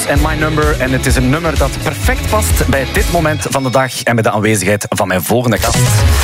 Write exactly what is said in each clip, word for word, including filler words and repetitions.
Matthias en My Number. En het is een nummer dat perfect past bij dit moment van de dag en bij de aanwezigheid van mijn volgende gast.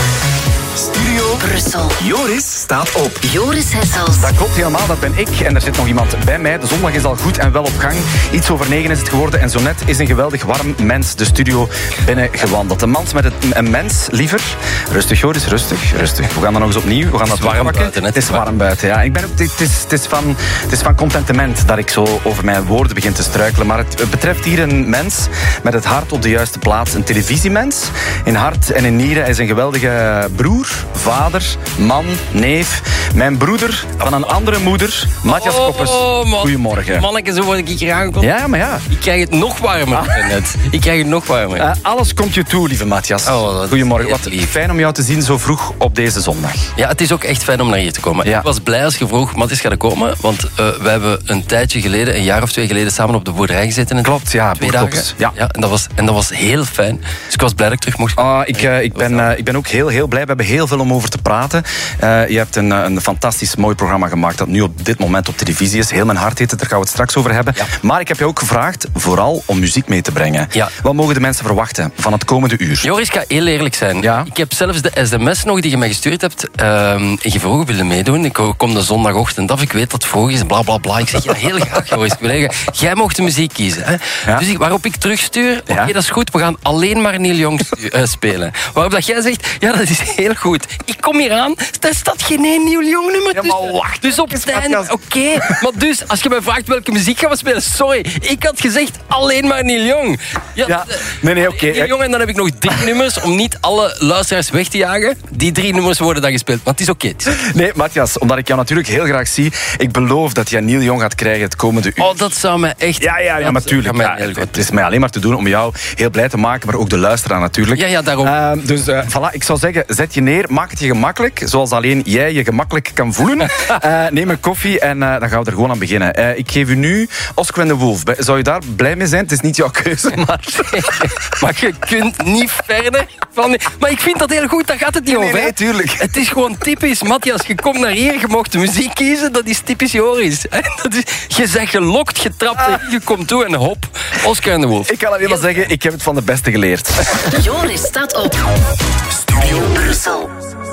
Studio Brussel. Joris staat op. Joris Hessels. Dat klopt helemaal, dat ben ik. En er zit nog iemand bij mij. De zondag is al goed en wel op gang. Iets over negen is het geworden en zo net is een geweldig warm mens de studio binnengewandeld. Een mens met het, een mens, liever. Rustig Joris, rustig, rustig. We gaan dan nog eens opnieuw. We gaan dat warm warm buiten, Het is warm buiten, ja. Ik ben ook, het, is, het, is van, het is van contentement dat ik zo over mijn woorden begin te struikelen. Maar het betreft hier een mens met het hart op de juiste plaats. Een televisiemens. In hart en in nieren. Hij is een geweldige broer, vader, man, neef. Mijn broeder van een andere moeder, Matthias Oh, Koppes. man. Goedemorgen. Manneke, zo word ik hier aangekomen. Ja, maar ja. Ik krijg het nog warmer Ah. net. Ik krijg het nog warmer. Uh, alles komt je toe, lieve Matthias. Oh, dat is Goedemorgen. heel Wat lief. fijn om jou te zien zo vroeg op deze zondag. Ja, het is ook echt fijn om naar hier te komen. Ja. Ik was blij als je vroeg, Matthias, gaat er komen? Want uh, we hebben een tijdje geleden, een jaar of twee geleden, samen op de boerderij gezeten. En Klopt, ja. Twee Boerkops. dagen. Ja. Ja, en, dat was, en dat was heel fijn. Dus ik was blij dat ik terug mocht komen. Ah, ik, uh, ik, ben, uh, ik ben ook heel, heel blij. We hebben heel veel om over te praten. Uh, je hebt een, uh, een fantastisch mooi programma gemaakt dat nu op dit moment op televisie is. Heel mijn hart heet het, daar gaan we het straks over hebben. Ja. Maar ik heb je ook gevraagd vooral om muziek mee te brengen. Ja. Wat mogen de mensen verwachten van het komende uur? Joris, ik ga heel eerlijk zijn. Ja. Ik heb zelfs de sms nog die je mij gestuurd hebt uh, gevraagd willen meedoen. Ik kom de zondagochtend af, ik weet dat het vroeg is, bla bla bla. Ik zeg, ja, heel graag, Joris. Ik wil zeggen, jij mocht de muziek kiezen. Hè? Ja. Dus ik, waarop ik terugstuur, oké, Ja. dat is goed, we gaan alleen maar Neil Young stu- uh, spelen. Waarop dat jij zegt, ja, dat is heel goed. Ik kom hier aan, daar staat geen één Neil Young nummer Ja, tussen. maar wacht Dus op eens, het einde, Matthias. oké. Maar dus, als je mij vraagt welke muziek gaan we spelen, sorry, ik had gezegd alleen maar Neil Young. Ja, uh, nee, nee, oké. Neil Young, en dan heb ik nog drie nummers om niet alle luisteraars weg te jagen. Die drie nummers worden dan gespeeld, maar het is oké. het is oké. Nee, Matthias, omdat ik jou natuurlijk heel graag zie. Ik beloof dat jij Neil Young gaat krijgen het komende uur. Oh, dat zou mij echt... Ja, ja, ja, dat natuurlijk. gaat mij Ja, heel het, goed. het is mij alleen maar te doen om jou heel blij te maken, maar ook de luisteraar natuurlijk. Ja, ja, daarom. Uh, dus uh, voilà, ik zou zeggen, zet je neer, maak het je gemakkelijk, zoals alleen jij je gemakkelijk kan voelen. Uh, neem een koffie en uh, dan gaan we er gewoon aan beginnen. Uh, ik geef u nu Oscar en de Wolf. Zou je daar blij mee zijn? Het is niet jouw keuze, maar... Maar je kunt niet verder van... Maar ik vind dat heel goed, daar gaat het niet Nee, over. nee, hè. tuurlijk. Het is gewoon typisch. Matthias, je komt naar hier, je mocht de muziek kiezen, dat is typisch Joris. hè. Dat is, je bent gelokt, getrapt, Ah. en je komt toe en hop, Oscar en de Wolf. Ik kan alleen maar zeggen, ik heb het van de beste geleerd. Joris staat op. Studio Brussel.